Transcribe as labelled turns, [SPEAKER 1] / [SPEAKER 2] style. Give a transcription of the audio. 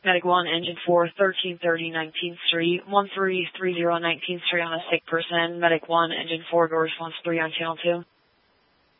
[SPEAKER 1] Medic 1, Engine 4, 1330 19th Street, 1330 19th Street on a sick person. Medic 1, Engine 4, go response 3 on Channel 2.